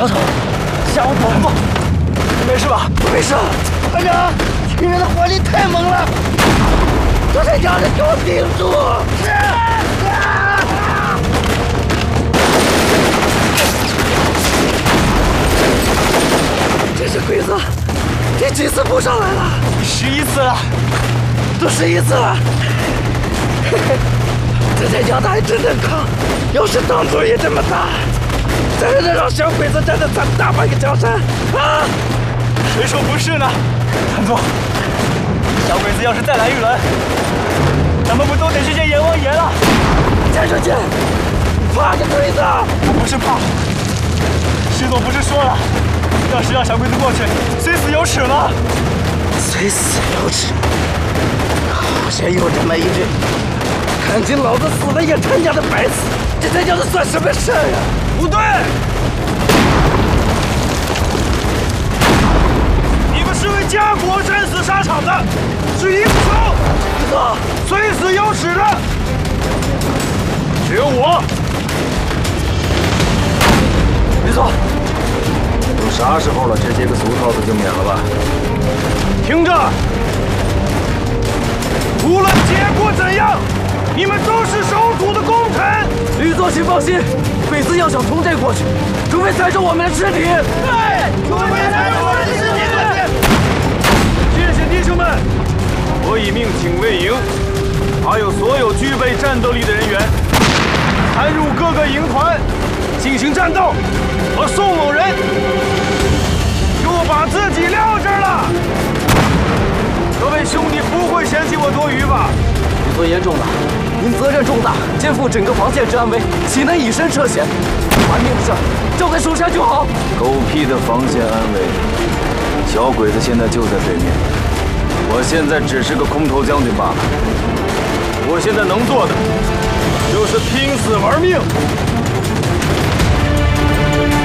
曹操，吓我跑吧！没事吧？没事。团长，敌人的火力太猛了，都在家里给我顶住！是。这些鬼子第几次扑上来了？11次了，都11次了。这在家还真能扛，要是当初也这么打，咱能让小鬼子站着咱大半个江山啊！谁说不是呢？团总，小鬼子要是再来一轮，咱们不都得去见阎王爷了？再说见，怕个鬼子！我不是怕，石总不是说了，要是让小鬼子过去，虽死有耻了。虽死有耻，好像有这么一句。看见老子死了也他娘的白死，这他娘的算什么事儿啊？不对，你们是为家国战死沙场的，是英雄。没错，虽死有耻的只有我。没错。都啥时候了，这几个俗套子就免了吧？听着，无论结果怎样。你们都是守土的功臣，吕座，请放心，鬼子要想从这过去，除非踩着我们的尸体。对，除非踩着我们的尸体。谢谢弟兄们，我已命警卫营，还有所有具备战斗力的人员，参入各个营团进行战斗和送某人，就把自己撂这儿了。各位兄弟不会嫌弃我多余吧？吕座言重了。您责任重大，肩负整个防线之安危，岂能以身涉险？玩命的事交给蜀山就好。狗屁的防线安危！小鬼子现在就在对面，我现在只是个空头将军罢了。我现在能做的就是拼死玩命。